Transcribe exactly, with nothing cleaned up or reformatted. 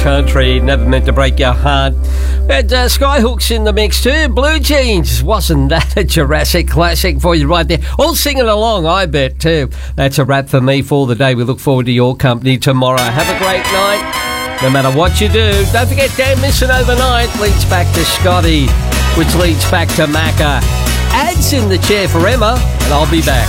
Country, never meant to break your heart. We had uh, Skyhooks in the mix too. Blue Jeans, wasn't that a Jurassic classic for you right there? All singing along, I bet too. That's a wrap for me for the day. We look forward to your company tomorrow. Have a great night, no matter what you do. Don't forget, Dan Missing Overnight leads back to Scotty, which leads back to Macca. Ads in the chair for Emma, and I'll be back.